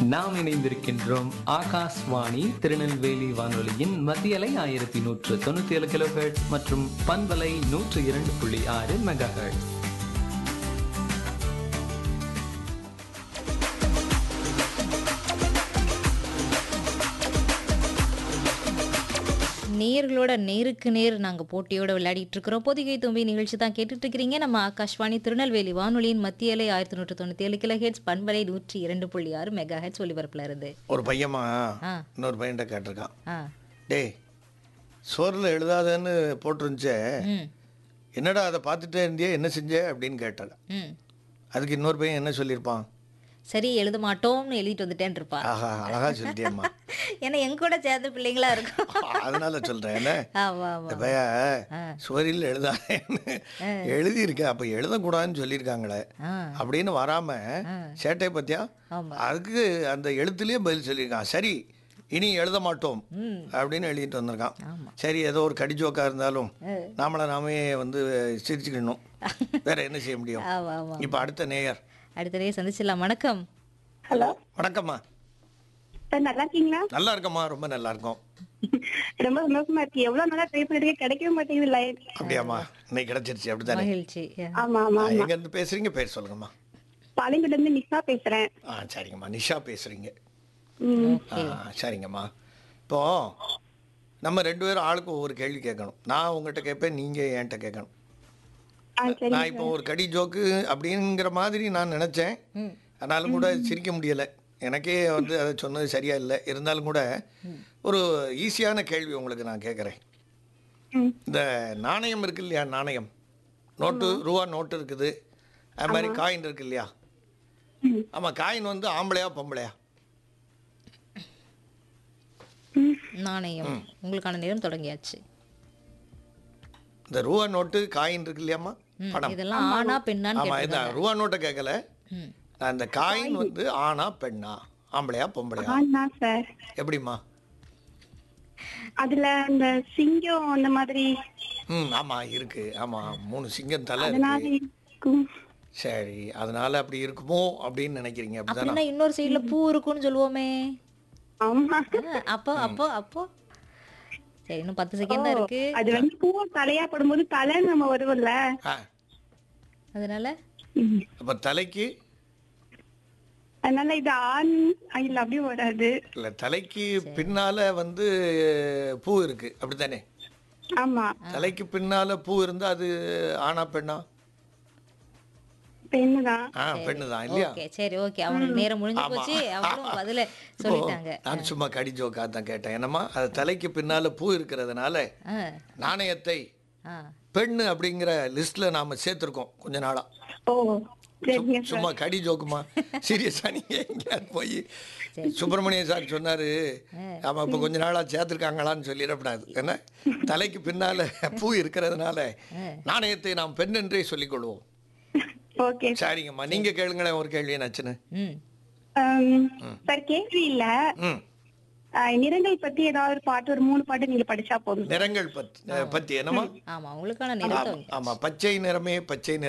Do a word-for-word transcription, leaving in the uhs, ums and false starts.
நாம் இணைந்திருக்கின்றோம் ஆகாஷ்வாணி திருநெல்வேலி வானொலியின் மத்தியலை ஆயிரத்தி நூற்று தொண்ணூத்தி ஏழு கிலோ ஹெர்ட்ஸ் மற்றும் பண்பலை நூற்று இரண்டு புள்ளி ஆறு மெகா ஹெர்ட்ஸ். நேயர்களோட நேருக்கு நேர் நாங்கள் போட்டியோட விளையாடிட்டு இருக்கிறோம். பொதிகை தும்பி நிகழ்ச்சி தான் கேட்டுட்டு இருக்கிறீங்க. நம்ம ஆகாஷ்வாணி திருநெல்வேலி வானொலியின் மத்திய அலை ஆயிரத்தி நூற்று தொண்ணூற்றி ஏழு கிலோ ஹெட்ஸ் பண்பலை நூற்றி இரண்டு புள்ளி ஆறு மெகா ஹெட்ஸ் ஒலிபரப்பில் இருந்து ஒரு பையமா ஆ இன்னொரு பையன்கிட்ட கேட்டிருக்கான். ஆ டேய் சோறில் எழுதாதன்னு போட்டிருந்துச்சே, ம் என்னடா அதை பார்த்துட்டே இருந்தியே என்ன செஞ்ச அப்படின்னு கேட்டாங்க. ம் அதுக்கு இன்னொரு பையன் என்ன சொல்லியிருப்பான்? சரி எழுத மாட்டோம்னு எழுதிட்டு வந்துட்டேன்னு இருப்பா. ஆஹா அழகா சொல்லிட்டியம்மா. ஏன்னா எங்க கூட சேர்ந்த பிள்ளைங்களா இருக்கும். அதனால சொல்றேன் என்ன, ஆமா இந்த ஆமா பையன் சுவரில் எழுதாதேன்னு எழுதியிருக்க, அப்போ எழுதக்கூடாதுன்னு சொல்லியிருக்காங்களே ஆ அப்படின்னு வராம சேட்டை பத்தியா ஆமா அதுக்கு அந்த எழுத்துலேயே பதில் சொல்லியிருக்கான். சரி இனி எழுத மாட்டோம் ம் அப்படின்னு எழுதிட்டு வந்திருக்கான். ஆமா சரி ஏதோ ஒரு கடிஜோக்காக இருந்தாலும் நாமளை நாமே வந்து சிரிச்சுக்கணும், வேற என்ன செய்ய முடியும். ஆமா ஆமா இப்போ அடுத்த நேயர். அடுத்ததே சந்திச்சிடலாம். வணக்கம். ஹலோ வணக்கம்மா. சார், நல்லா இருக்கீங்களா? நல்லா இருக்கம்மா, ரொம்ப நல்லா இருக்கும். ரொம்ப சந்தோஷமா இருக்கு. எவ்வளவு நாளா ட்ரை பண்ணிருக்கே, கிடைக்கவே மாட்டேங்குது லைன். அப்படியாம்மா, இன்னைக்கு கிடைச்சிருச்சு அப்படித்தானே? மகிழ்ச்சி. ஆமா ஆமா ஆமா. எங்க இருந்து பேசுறீங்க, பேர் சொல்லுங்கம்மா. பாளையங்கோட்ல இருந்து நிஷா பேசுறேன். ஆ சரிங்கம்மா, நிஷா பேசுறீங்க. ம், ஆ சரிங்கம்மா. இப்போ நம்ம ரெண்டு பேரும் ஆளுக்கு ஒவ்வொரு கேள்வி கேட்கணும். நான் உங்கள்கிட்ட கேட்பேன், நீங்க என்கிட்ட கேட்கணும். ஆ சரி. நான் இப்போ ஒரு கடி ஜோக்கு அப்படிங்கிற மாதிரி நான் நினச்சேன், ம் ஆனாலும் கூட சிரிக்க முடியலை. எனக்கே வந்து அதை சொன்னது சரியா இல்லை. இருந்தாலும் கூட ஒரு ஈஸியான கேள்வி உங்களுக்கு நான் கேட்குறேன். ம், இந்த நாணயம் இருக்கு இல்லையா, நாணயம் நோட்டு, ரூபா நோட்டு இருக்குது, அது மாதிரி காயின் இருக்கு இல்லையா. ம். ஆமாம், காயின் வந்து ஆம்பளையா பொம்பளையா? நாணயம். உங்களுக்கான நேரம் தொடங்கியாச்சு. இந்த ரூபா நோட்டு காயின் இருக்கு இல்லையாம்மா, ம், பணம். இதெல்லாம் ஆனா பெண்ணான்னு ஆமாம், கேட்டிருக்காங்க. இந்த ரூபா நோட்டை கேட்கல, ம் நான் இந்த காயின் வந்து ஆனா பெண்ணா, ஆம்பளையா பொம்பளையா, ஆனா சார், எப்படிம்மா? அதுல அந்த சிங்கம் அந்த மாதிரி ம் ஆமாம் இருக்கு. ஆமாம், மூணு சிங்கம் தலை அதனால இருக்கு. இருக்கும். சரி, அதனால அப்படி இருக்குமோ அப்படின்னு நினைக்கிறீங்க, அப்படிதானே? அப்படின்னா இன்னொரு சைடுல பூ இருக்குன்னு சொல்லுவோமே. ஆமா. ஆ, அப்போ அப்போ அப்போ சரி, இன்னும் பத்து செகண்ட் தான் இருக்கு. அது வந்து பூ தலையா படும்போது தலை நம்ம வருவோம்ல. ஆ, அதனால ம். அப்போ தலைக்கு அதனால இது ஆண் இல்ல, அப்படியே வராது. இல்லை, தலைக்கு பின்னால வந்து பூ இருக்கு அப்படித்தானே? ஆமா, தலைக்கு பின்னால பூ இருந்தா அது ஆனா பெண்ணா? பெண்ணுதான். ஆ பெண்ணு தான் இல்லையா? ஓகே சரி ஓகே, அவங்களுக்கு நேரம் முடிஞ்சு போச்சு. அவங்களும் பதில சொல்லிட்டாங்க. நான் சும்மா கடி ஜோக்கா தான் கேட்டேன். என்னம்மா, அது தலைக்கு பின்னால பூ இருக்கிறதுனால ஆ நாணயத்தை ஆ பெண்ணு அப்படிங்கிற லிஸ்ட்ல நாம சேர்த்திருக்கோம் கொஞ்ச நாளா. ஓ சரிங்க சார். சும்மா கடி ஜோக்குமா, சீரியஸா நீங்க எங்கேயாவது போய் சுப்பிரமணிய சார் சொன்னாரு, ஆமா இப்ப கொஞ்ச நாளா சேர்த்திருக்காங்களான்னு சொல்லிடக்கூடாது. என்ன, தலைக்கு பின்னால பூ இருக்கிறதுனால நாணயத்தை நாம் பெண் என்றே சொல்லிக் கொள்வோம். ஓகே சரிங்கம்மா, நீங்க கேளுங்களேன் ஒரு கேள்வி என்னாச்சுன்னு. ம் ஆம், சார் கேள்வி இல்ல. ம் ஆஹ், நிறங்கள் பத்தி ஏதாவது ஒரு பாட்டு, ஒரு மூணு பாட்டு நீங்க படிச்சா போதும். நிறங்கள் பத்தி பத்தி என்னம்மா? ஆமா, உங்களுக்கான நேரம் ஆமா, பச்சை நிறமே பச்சை நிறம்